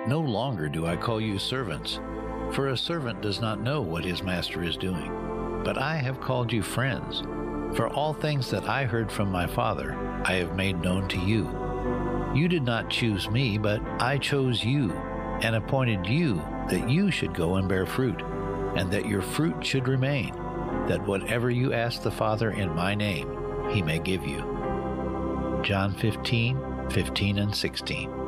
No longer do I call you servants, for a servant does not know what his master is doing. But I have called you friends, for all things that I heard from my Father I have made known to you. You did not choose me, but I chose you, and appointed you that you should go and bear fruit, and that your fruit should remain, that whatever you ask the Father in my name, he may give you. John 15:15 and 16.